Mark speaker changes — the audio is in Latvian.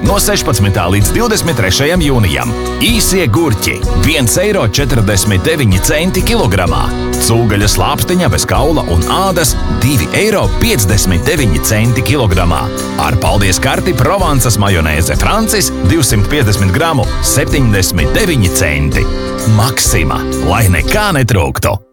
Speaker 1: no 16. līdz 23. jūnijam. Īsie gurķi – 1,49 eiro kilogramā. Cūgaļas lāpstiņa bez kaula un ādas – 2,59 eiro kilogramā. Ar paldies karti Provansas majonēze Francis 250 gramu – 79 centi. Maksima, lai nekā netrūktu!